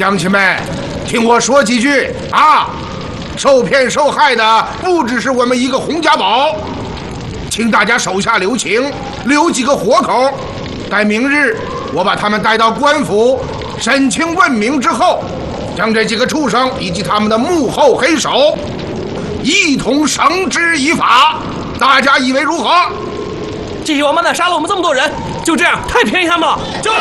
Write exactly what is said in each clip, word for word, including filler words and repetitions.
乡亲们，听我说几句啊！受骗受害的不只是我们一个洪家堡，请大家手下留情，留几个活口。待明日我把他们带到官府审清问明之后，将这几个畜生以及他们的幕后黑手一同绳之以法。大家以为如何？ 这些王八蛋杀了我们这么多人，就这样太便宜他们了。就是。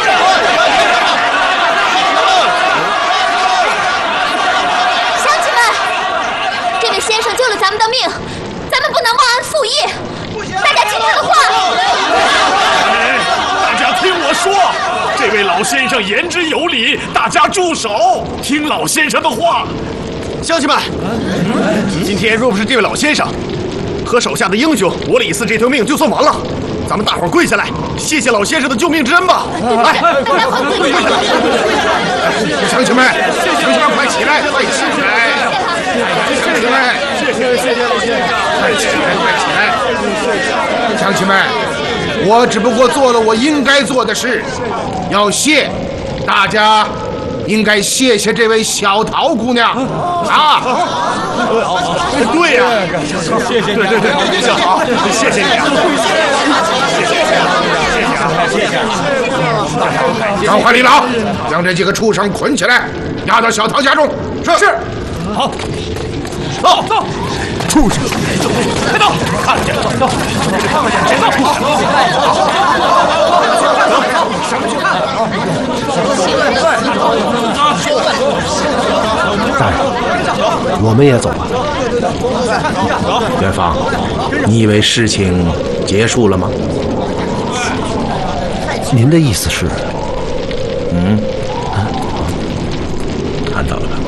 乡亲们，这位先生救了咱们的命，咱们不能忘恩负义。大家听他的话。 哎，大家听我说，这位老先生言之有理，大家住手，听老先生的话。 乡亲们，今天若不是这位老先生和手下的英雄，我李四这条命就算完了。咱们大伙儿跪下来，谢谢老先生的救命之恩吧！来， 乡亲们，乡亲们，快起来，快起来！乡亲们， 谢谢谢谢老先生， 快起来，快起来！乡亲们，我只不过做了我应该做的事，要谢大家。应该谢谢这位小桃姑娘啊！ 对呀，谢谢，对对对，小桃，谢谢你啊！谢谢，谢谢，谢谢！ 赶快领导，将这几个畜生捆起来，押到小桃家中。是是， 好，走走，畜生，快走，看见了，走，看看谁走？上去看。 大人，我们也走吧。元芳，你以为事情结束了吗？您的意思是？嗯，啊，看到了吧？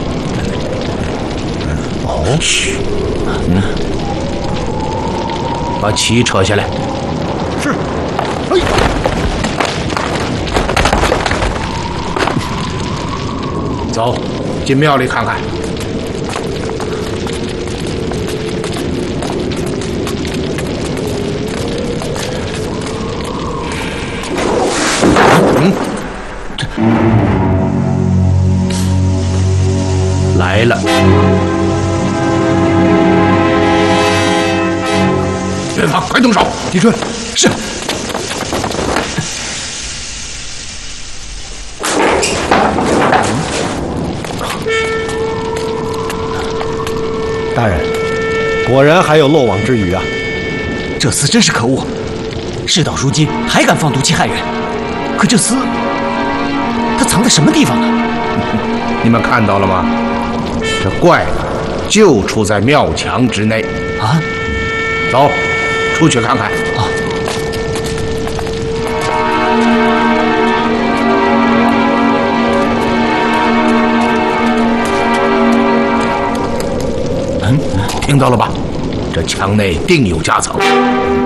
哦，嘘，嗯，把旗扯下来。 是。哎。 走，进庙里看看。嗯，这来了。元芳，快动手！ 李春，是。大人，果然还有漏网之鱼啊！ 这厮真是可恶，事到如今还敢放毒气害人。可这厮，他藏在什么地方呢？ 你们看到了吗？这怪呢，就处在庙墙之内。 啊！ 走，出去看看。 啊！ 听到了吧？这墙内定有夹层。